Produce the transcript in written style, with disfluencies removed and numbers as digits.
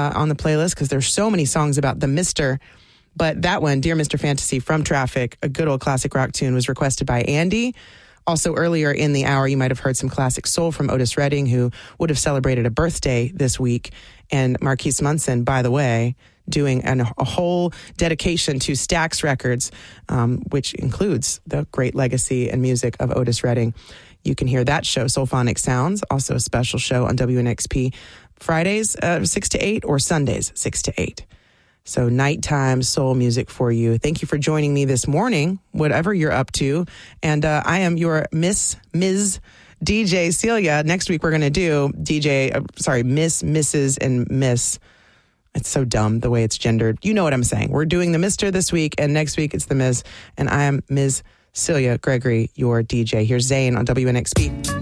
on the playlist because there's so many songs about the Mr. But that one, Dear Mr. Fantasy from Traffic, a good old classic rock tune, was requested by Andy. Also, earlier in the hour, you might have heard some classic soul from Otis Redding, who would have celebrated a birthday this week. And Marquise Munson, by the way, doing a whole dedication to Stax Records, which includes the great legacy and music of Otis Redding. You can hear that show, Soulphonic Sounds, also a special show on WNXP, Fridays 6 to 8 or Sundays 6 to 8. So nighttime soul music for you. Thank you for joining me this morning, whatever you're up to. And I am your Ms. DJ Celia. Next week we're going to do Miss, Mrs., and Miss. It's so dumb the way it's gendered. You know what I'm saying. We're doing the Mr. this week, and next week it's the Ms. And I am Ms. Celia Gregory, your DJ. Here's Zane on WNXP.